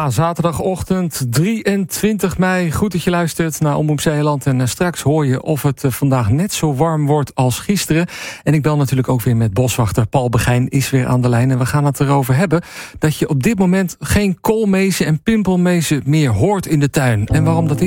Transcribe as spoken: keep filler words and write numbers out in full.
Ja, zaterdagochtend drieëntwintig mei. Goed dat je luistert naar Omroep Zeeland. En uh, straks hoor je of het uh, vandaag net zo warm wordt als gisteren. En ik bel natuurlijk ook weer met boswachter Paul Begijn, is weer aan de lijn. En we gaan het erover hebben dat je op dit moment geen koolmezen en pimpelmezen meer hoort in de tuin. En waarom dat is,